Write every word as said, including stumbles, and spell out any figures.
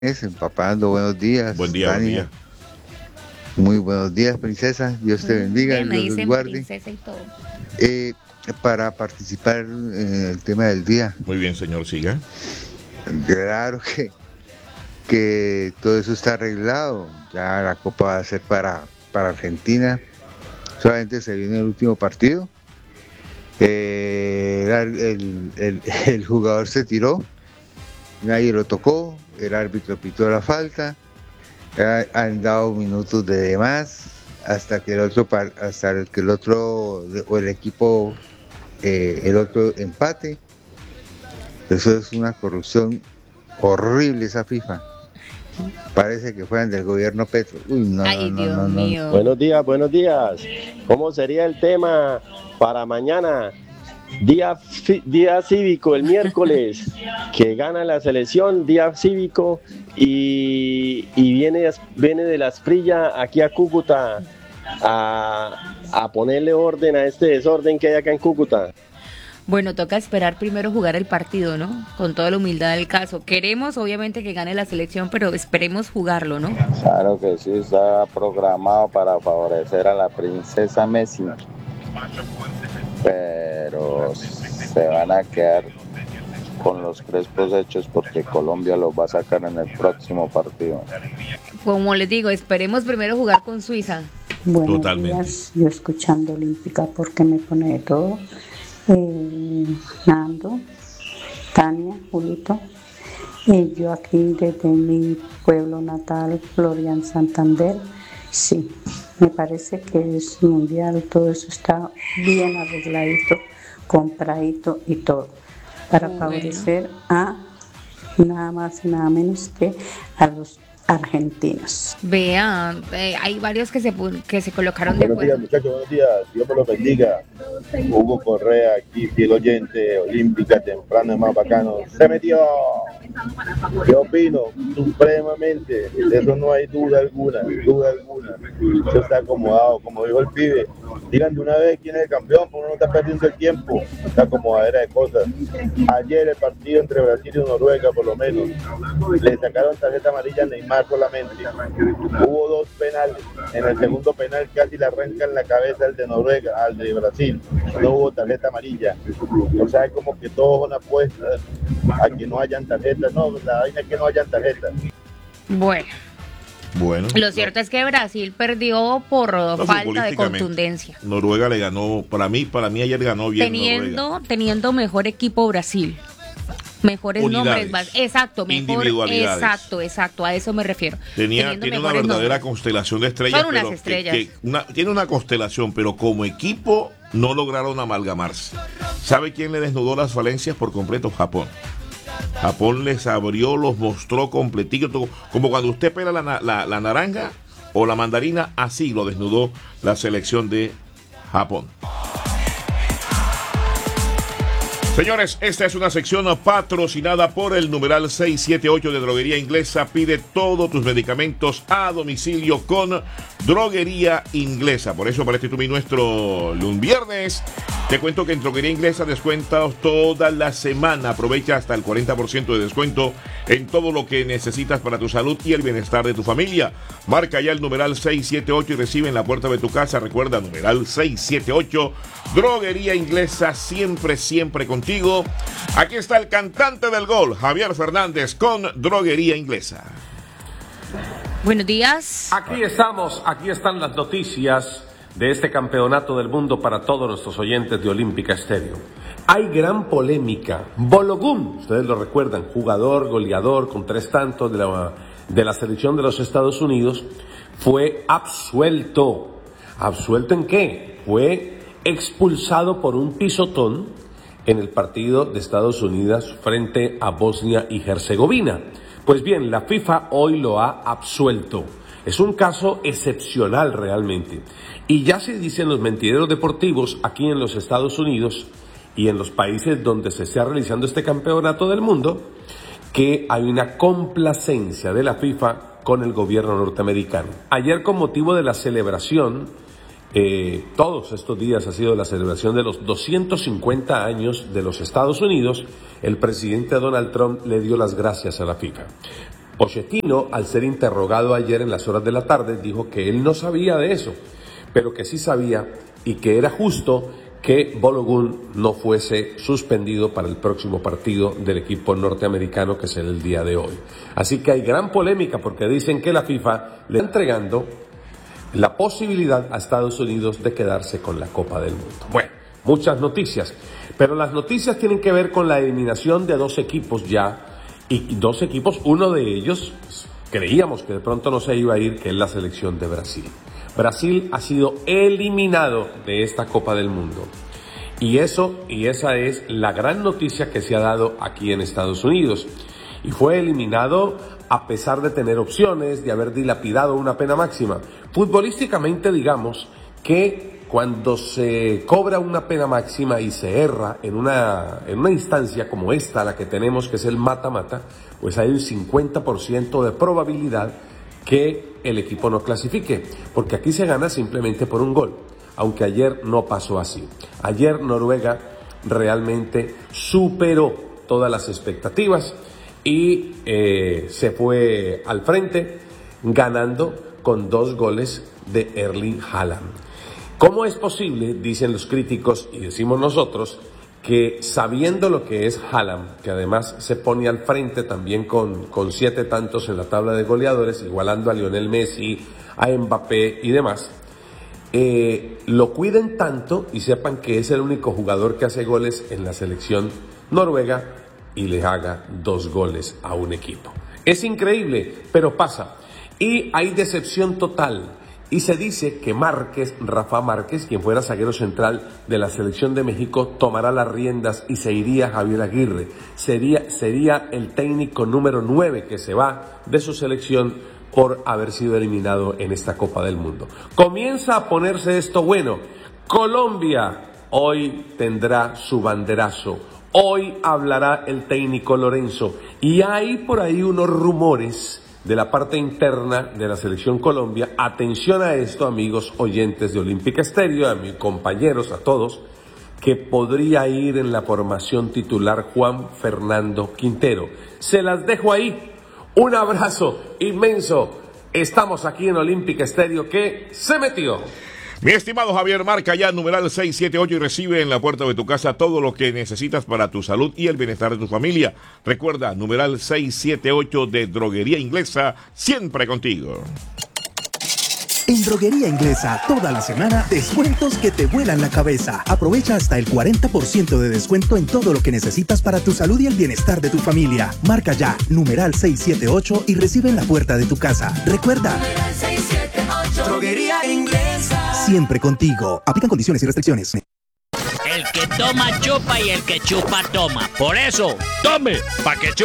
Es el papá dando buenos días. Buen día, buen día. Muy buenos días, princesa. Dios te bendiga, Bien, me Dios los dicen guarde. princesa y todo. Eh, para participar en el tema del día. Muy bien, señor, siga. Claro que, que todo eso está arreglado. Ya la Copa va a ser para, para Argentina. Solamente se viene el último partido. Eh, el, el, el, el jugador se tiró. Nadie lo tocó. El árbitro pitó la falta. Han dado minutos de demás hasta que el otro hasta que el otro o el equipo eh, el otro empate. Eso es una corrupción horrible, esa FIFA. Parece que fueran del gobierno Petro. Uy, no, Ay, no, Dios no, no, mío. no. Buenos días, buenos días. ¿Cómo sería el tema para mañana? Día, día cívico, el miércoles, que gana la selección, día cívico, y, y viene, viene de la Asprilla aquí a Cúcuta a, a ponerle orden a este desorden que hay acá en Cúcuta. Bueno, toca esperar primero jugar el partido, ¿no? Con toda la humildad del caso. Queremos, obviamente, que gane la selección, pero esperemos jugarlo, ¿no? Claro que sí, está programado para favorecer a la princesa Messi. Pero se van a quedar con los crespos hechos porque Colombia los va a sacar en el próximo partido. Como les digo, esperemos primero jugar con Suiza. Buenos Totalmente. días, yo escuchando Olímpica porque me pone de todo. Eh, Nando, Tania, Julito, eh, yo aquí desde mi pueblo natal, Florian Santander. Sí, me parece que es mundial, todo eso está bien arregladito, compradito y todo, para Bueno. favorecer a nada más y nada menos que a los argentinos. Vean, eh, hay varios que se pu- que se colocaron de Buenos días, acuerdo. muchachos, buenos días. Dios me los bendiga. Hugo Correa, aquí, fiel oyente, Olímpica, temprano, es más bacano. Se metió. ¿Qué opino? Supremamente. De eso no hay duda alguna, duda alguna. Eso está acomodado, como dijo el pibe. Digan de una vez quién es el campeón, porque uno no está perdiendo el tiempo. Esta acomodadera de cosas. Ayer el partido entre Brasil y Noruega, por lo menos, le sacaron tarjeta amarilla a Neymar solamente. Hubo dos penales. En el segundo penal casi le arrancan la cabeza al de Noruega, al de Brasil. No hubo tarjeta amarilla. O sea, es como que todos son apuestas a que no hayan tarjetas. No, la vaina es que no hayan tarjetas. Bueno, Bueno. lo cierto es que Brasil perdió por No, falta de futbolísticamente. contundencia. Noruega le ganó, para mí, para mí ayer ganó bien Noruega. Teniendo, teniendo mejor equipo Brasil. Mejores Unidades. nombres, bas- exacto, mejor, Individualidades. exacto, exacto, a eso me refiero. Tenía, Teniendo tiene una mejores verdadera nombres. constelación de estrellas. Son unas pero que- estrellas. que una- tiene una constelación, pero como equipo no lograron amalgamarse. ¿Sabe quién le desnudó las falencias por completo? Japón. Japón les abrió, los mostró completillo, todo, como cuando usted pela la, na- la, la naranja o la mandarina, así lo desnudó la selección de Japón. Señores, esta es una sección patrocinada por el numeral seiscientos setenta y ocho de Droguería Inglesa. Pide todos tus medicamentos a domicilio con Droguería Inglesa. Por eso para este tu y nuestro lunes viernes. Te cuento que en Droguería Inglesa descuentas toda la semana. Aprovecha hasta el cuarenta por ciento de descuento en todo lo que necesitas para tu salud y el bienestar de tu familia. Marca ya el numeral seiscientos setenta y ocho y recibe en la puerta de tu casa. Recuerda, numeral seiscientos setenta y ocho. Droguería Inglesa, siempre, siempre contigo. Aquí está el cantante del gol, Javier Fernández, con Droguería Inglesa. Buenos días. Aquí estamos, aquí están las noticias de este campeonato del mundo para todos nuestros oyentes de Olímpica Estéreo. Hay gran polémica. Balogun, ustedes lo recuerdan, jugador, goleador con tres tantos de la, de la selección de los Estados Unidos, fue absuelto. ¿Absuelto en qué? Fue expulsado por un pisotón en el partido de Estados Unidos frente a Bosnia y Herzegovina. Pues bien, la FIFA hoy lo ha absuelto. Es un caso excepcional realmente. Y ya se dicen los mentideros deportivos aquí en los Estados Unidos y en los países donde se está realizando este campeonato del mundo, que hay una complacencia de la FIFA con el gobierno norteamericano. Ayer, con motivo de la celebración, eh, todos estos días ha sido la celebración de los doscientos cincuenta años de los Estados Unidos, el presidente Donald Trump le dio las gracias a la FIFA. Pochettino, al ser interrogado ayer en las horas de la tarde, dijo que él no sabía de eso, pero que sí sabía y que era justo que Balogun no fuese suspendido para el próximo partido del equipo norteamericano, que será el día de hoy. Así que hay gran polémica porque dicen que la FIFA le está entregando la posibilidad a Estados Unidos de quedarse con la Copa del Mundo. Bueno, muchas noticias, pero las noticias tienen que ver con la eliminación de dos equipos ya, y dos equipos, uno de ellos pues, creíamos que de pronto no se iba a ir, que es la selección de Brasil. Brasil ha sido eliminado de esta Copa del Mundo. Y eso, y esa es la gran noticia que se ha dado aquí en Estados Unidos. Y fue eliminado a pesar de tener opciones, de haber dilapidado una pena máxima. Futbolísticamente, digamos que cuando se cobra una pena máxima y se erra en una, en una instancia como esta, la que tenemos, que es el mata-mata, pues hay un cincuenta por ciento de probabilidad que el equipo no clasifique, porque aquí se gana simplemente por un gol, aunque ayer no pasó así. Ayer Noruega realmente superó todas las expectativas y eh, se fue al frente ganando con dos goles de Erling Haaland. ¿Cómo es posible, dicen los críticos y decimos nosotros, que sabiendo lo que es Haaland, que además se pone al frente también con, con siete tantos en la tabla de goleadores, igualando a Lionel Messi, a Mbappé y demás, eh, lo cuiden tanto y sepan que es el único jugador que hace goles en la selección noruega y le haga dos goles a un equipo? Es increíble, pero pasa. Y hay decepción total. Y se dice que Márquez, Rafa Márquez, quien fuera zaguero central de la selección de México, tomará las riendas y se iría Javier Aguirre. Sería, sería el técnico número nueve que se va de su selección por haber sido eliminado en esta Copa del Mundo. Comienza a ponerse esto bueno. Colombia hoy tendrá su banderazo. Hoy hablará el técnico Lorenzo. Y hay por ahí unos rumores de la parte interna de la selección Colombia. Atención a esto, amigos oyentes de Olímpica Estéreo, a mis compañeros, a todos, que podría ir en la formación titular Juan Fernando Quintero. Se las dejo ahí. Un abrazo inmenso. Estamos aquí en Olímpica Estéreo, que se metió. Mi estimado Javier, marca ya numeral seis siete ocho y recibe en la puerta de tu casa todo lo que necesitas para tu salud y el bienestar de tu familia. Recuerda, numeral seis siete ocho de Droguería Inglesa, siempre contigo. En Droguería Inglesa, toda la semana, descuentos que te vuelan la cabeza. Aprovecha hasta el cuarenta por ciento de descuento en todo lo que necesitas para tu salud y el bienestar de tu familia. Marca ya, numeral seis siete ocho y recibe en la puerta de tu casa. Recuerda, numeral seis siete ocho, Droguería Inglesa. Siempre contigo. Aplican condiciones y restricciones. El que toma chupa y el que chupa toma. Por eso, tome, pa' que chupe.